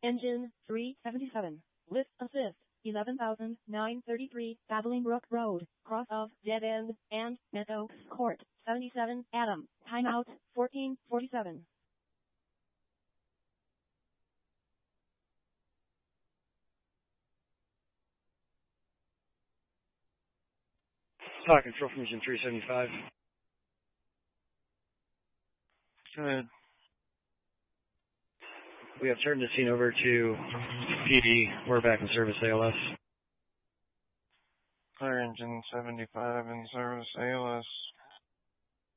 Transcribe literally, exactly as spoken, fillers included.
Engine three seventy-seven. Lift assist. eleven thousand nine hundred thirty-three. Bablingbrook Road. Cross of Dead End and Meadow Court. seventy-seven. Adam. Timeout. fourteen forty-seven. Talk control from engine three seventy-five. Good. We have turned the scene over to P D. We're back in service, A L S. Clear engine seventy-five in service, A L S.